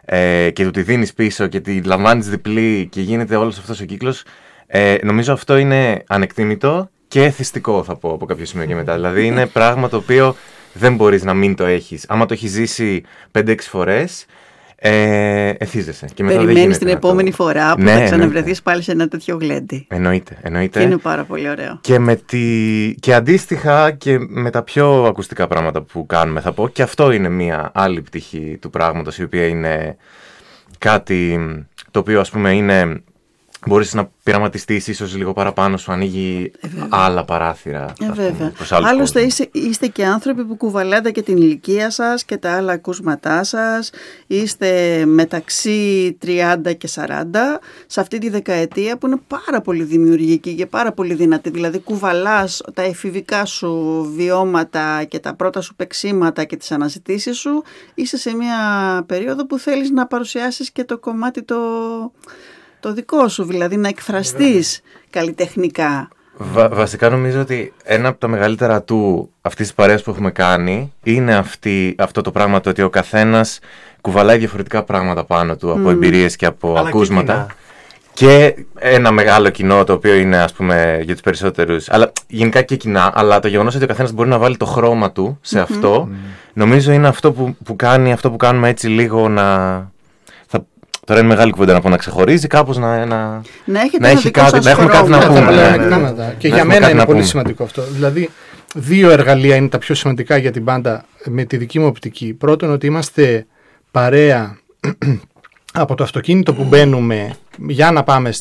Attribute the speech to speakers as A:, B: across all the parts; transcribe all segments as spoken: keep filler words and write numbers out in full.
A: ε, και του τη δίνεις πίσω και τη λαμβάνεις διπλή και γίνεται όλος αυτός ο κύκλος, ε, νομίζω αυτό είναι ανεκτήμητο και εθιστικό, θα πω από κάποιο σημείο και μετά. Δηλαδή είναι πράγμα το οποίο δεν μπορείς να μην το έχεις. Άμα το έχεις ζήσει πέντε έξι φορές, ε, εθίζεσαι. Και μετά
B: περιμένεις την επόμενη το... φορά που
A: ναι,
B: θα ξαναβρεθείς πάλι σε ένα τέτοιο γλέντι.
A: Εννοείται, εννοείται.
B: Και είναι πάρα πολύ ωραίο.
A: Και, με τη... και αντίστοιχα και με τα πιο ακουστικά πράγματα που κάνουμε, θα πω, και αυτό είναι μια άλλη πτυχή του πράγματος, η οποία είναι κάτι το οποίο, ας πούμε, είναι... μπορείς να πειραματιστείς ίσως λίγο παραπάνω, σου ανοίγει ε, άλλα παράθυρα.
B: Ε, βέβαια. Άλλωστε είστε, είστε και άνθρωποι που κουβαλάτε και την ηλικία σας και τα άλλα ακούσματά σας. Είστε μεταξύ τριάντα και σαράντα σε αυτή τη δεκαετία που είναι πάρα πολύ δημιουργική και πάρα πολύ δυνατή. Δηλαδή κουβαλάς τα εφηβικά σου βιώματα και τα πρώτα σου παίξίματα και τις αναζητήσεις σου. Είσαι σε μια περίοδο που θέλεις να παρουσιάσεις και το κομμάτι το... το δικό σου, δηλαδή να εκφραστείς καλλιτεχνικά.
A: Βα, βασικά νομίζω ότι ένα από τα μεγαλύτερα του αυτής της παρέας που έχουμε κάνει είναι αυτή, αυτό το πράγμα, το ότι ο καθένας κουβαλάει διαφορετικά πράγματα πάνω του, από mm. εμπειρίες και από αλλά ακούσματα. Και, και ένα μεγάλο κοινό το οποίο είναι, ας πούμε, για τους περισσότερους, αλλά γενικά και κοινά, αλλά το γεγονός ότι ο καθένας μπορεί να βάλει το χρώμα του σε mm-hmm. αυτό, mm. νομίζω είναι αυτό που, που κάνει αυτό που κάνουμε έτσι λίγο να... Τώρα είναι μεγάλη κουβέντα να πω, να ξεχωρίζει κάπως, να, να,
B: να,
A: να, έχει κάτι, να έχουμε κάτι να πούμε.
C: Ναι, ναι, ναι, ναι. Και να για μένα είναι πολύ σημαντικό αυτό. Δηλαδή, δύο εργαλεία είναι τα πιο σημαντικά για την μπάντα με τη δική μου οπτική. Πρώτον, ότι είμαστε παρέα από το αυτοκίνητο που μπαίνουμε για να πάμε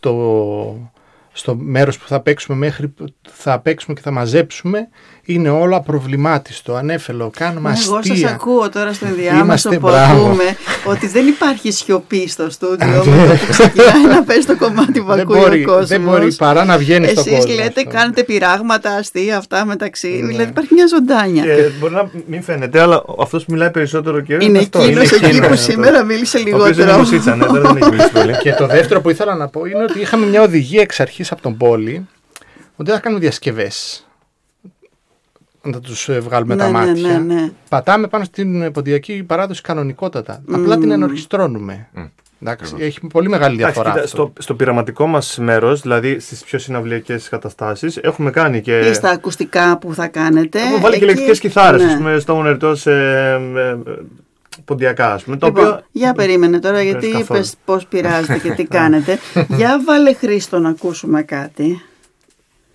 C: στο, στο μέρος που θα παίξουμε μέχρι που θα παίξουμε και θα μαζέψουμε. Είναι όλο απροβλημάτιστο, ανέφελο, κάνουμε
B: εγώ
C: αστεία.
B: Εγώ σας ακούω τώρα στο ενδιάμεσο που ακούμε ότι δεν υπάρχει σιωπή στο στούντιο με το που ξεκινάει να παίζει το κομμάτι που ακούει ο κόσμος.
C: Δεν μπορεί παρά να βγαίνει στον κόσμο.
B: Εσείς λέτε, κάνετε πειράγματα, αστεία, αυτά μεταξύ. Ναι. Δηλαδή υπάρχει μια ζωντάνια.
D: Και μπορεί να μην φαίνεται, αλλά αυτός που μιλάει περισσότερο και
B: είναι εκείνος εκεί που σήμερα μίλησε λιγότερο.
C: Και το δεύτερο που ήθελα να πω είναι ότι είχαμε μια οδηγία εξ αρχής από τον Πόλη ότι δεν θα κάνουμε διασκευές. Να τους βγάλουμε
B: ναι,
C: τα μάτια.
B: Ναι, ναι, ναι.
C: Πατάμε πάνω στην ποντιακή παράδοση κανονικότατα. Mm. Απλά την ενορχιστρώνουμε. Mm. Εντάξει, mm. έχει πολύ μεγάλη διαφορά.
D: Άχι, κοίτα, στο, στο πειραματικό μας μέρος, δηλαδή στις πιο συναυλιακές καταστάσεις, έχουμε κάνει και.
B: Ή στα ακουστικά που θα κάνετε.
D: Έχουμε βάλει εκεί... και ηλεκτρικές κιθάρες, ναι. πούμε, στο μονερτός ε, ε, ποντιακά, ας πούμε.
B: Λοιπόν, το οποίο... Για περίμενε τώρα, γιατί είπες πώς πειράζετε και τι κάνετε. Για βάλε, Χρήστο, να ακούσουμε κάτι.